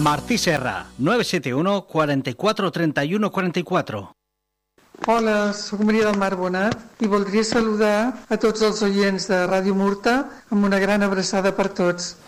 Martí Serra, 971 44 31 44. Hola, soc Maria del Mar Bonat i voldria saludar a tots els oients de Ràdio Murta amb una gran abraçada per tots.